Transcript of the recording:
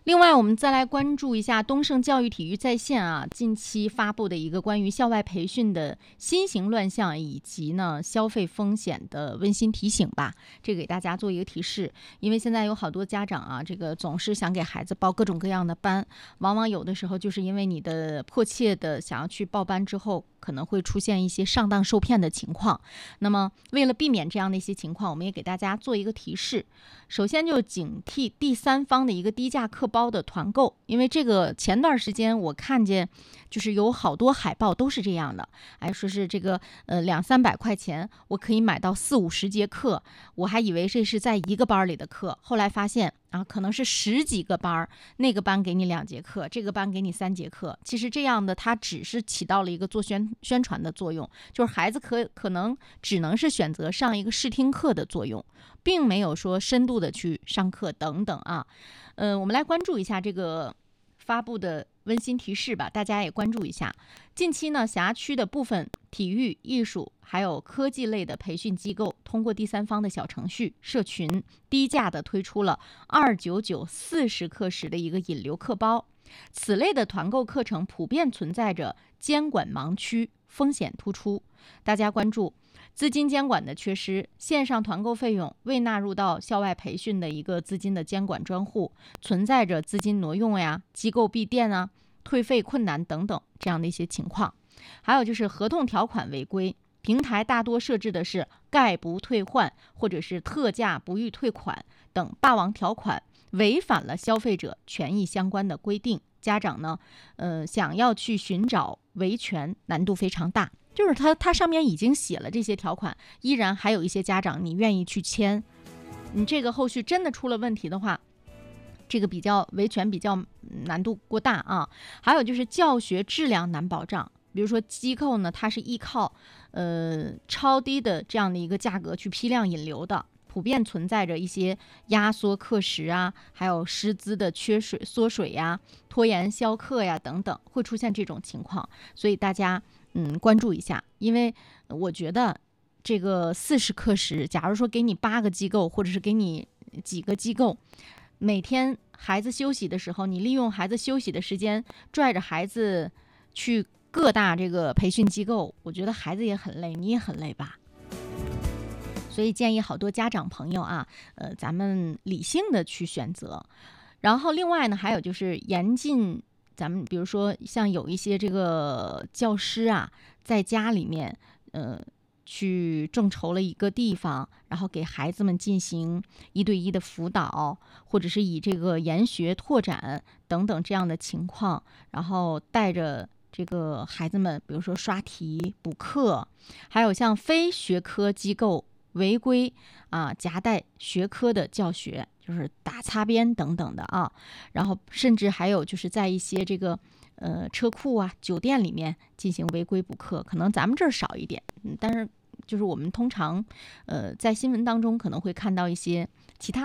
另外，我们再来关注一下东盛教育体育在线近期发布的一个关于校外培训的新型乱象以及呢消费风险的温馨提醒吧。这个给大家做一个提示，因为现在有好多家长这个总是想给孩子报各种各样的班，往往有的时候就是因为你的迫切的想要去报班之后，可能会出现一些上当受骗的情况。那么为了避免这样的一些情况，我们也给大家做一个提示。首先就警惕第三方的一个低价课包的团购，因为这个前段时间我看见就是有好多海报都是这样的，说是这个200-300块钱我可以买到40-50节课，我还以为这是在一个班里的课，后来发现可能是10几个班，那个班给你2节课，这个班给你3节课。其实这样的它只是起到了一个做宣传的作用，就是孩子可能只能是选择上一个试听课的作用，并没有说深度的去上课等等我们来关注一下这个发布的温馨提示吧，大家也关注一下。近期呢，辖区的部分体育、艺术还有科技类的培训机构，通过第三方的小程序、社群，低价的推出了299 40课时的一个引流课包。此类的团购课程普遍存在着监管盲区，风险突出。大家关注资金监管的缺失，线上团购费用未纳入到校外培训的一个资金的监管专户，存在着资金挪用机构闭店退费困难等等这样的一些情况。还有就是合同条款违规，平台大多设置的是概不退换或者是特价不予退款等霸王条款，违反了消费者权益相关的规定。家长呢，想要去寻找维权难度非常大。就是它上面已经写了这些条款，依然还有一些家长你愿意去签，你这个后续真的出了问题的话，这个比较维权比较难度过大还有就是教学质量难保障，比如说机构呢，它是依靠超低的这样的一个价格去批量引流的，普遍存在着一些压缩课时还有师资的缩水拖延销课等等，会出现这种情况，所以大家关注一下。因为我觉得这个40课时，假如说给你8个机构或者是给你几个机构，每天孩子休息的时候，你利用孩子休息的时间拽着孩子去各大这个培训机构，我觉得孩子也很累，你也很累吧。所以建议好多家长朋友咱们理性的去选择。然后另外呢，还有就是严禁咱们比如说像有一些这个教师在家里面去众筹了一个地方，然后给孩子们进行1对1的辅导，或者是以这个研学拓展等等这样的情况，然后带着这个孩子们比如说刷题补课，还有像非学科机构违规夹带学科的教学，就是打擦边等等的然后甚至还有就是在一些这个车库酒店里面进行违规补课，可能咱们这儿少一点，但是就是我们通常在新闻当中可能会看到一些其他